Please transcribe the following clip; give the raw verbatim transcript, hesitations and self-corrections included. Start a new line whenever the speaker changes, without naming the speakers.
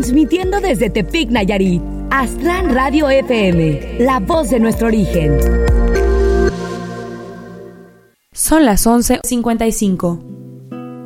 Transmitiendo desde Tepic, Nayarit. Astran Radio F M, la voz de nuestro origen.
Son las once cincuenta y cinco.